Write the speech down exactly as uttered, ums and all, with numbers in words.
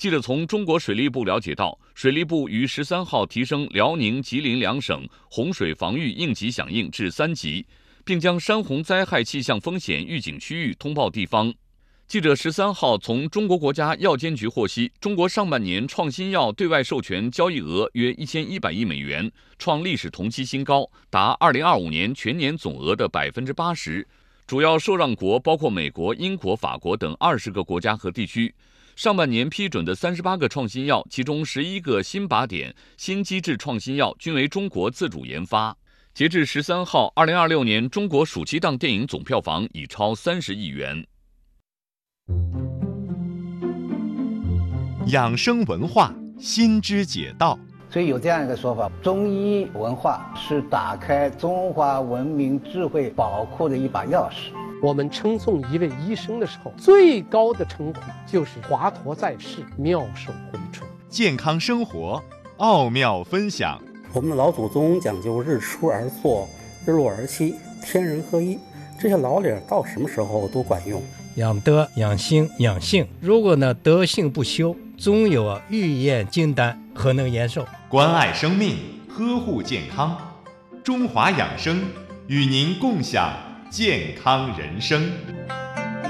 记者从中国水利部了解到，水利部于十三号提升辽宁、吉林两省洪水防御应急响应至三级，并将山洪灾害气象风险预警区域通报地方。记者十三号从中国国家药监局获悉，中国上半年创新药对外授权交易额约一千一百亿美元，创历史同期新高，达二零二五年全年总额的百分之八十。主要受让国包括美国、英国、法国等二十个国家和地区。上半年批准的三十八个创新药，其中十一个新靶点、新机制创新药均为中国自主研发。截至十三号，二零二六年中国暑期档电影总票房已超三十亿元。 养生文化，心知解道。 所以有这样一个说法，中医文化是打开中华文明智慧宝库的一把钥匙。 我们称颂一位医生的时候，最高的称呼就是华佗在世，妙手回春。 健康生活，奥妙分享。 我们的老祖宗讲究日出而作，日落而息，天人合一，这些老理到什么时候都管用。 养德、养心、养性，如果呢德性不修，总有啊欲验金丹，何能延寿？ 关爱生命，呵护健康，中华养生与您共享健康人生。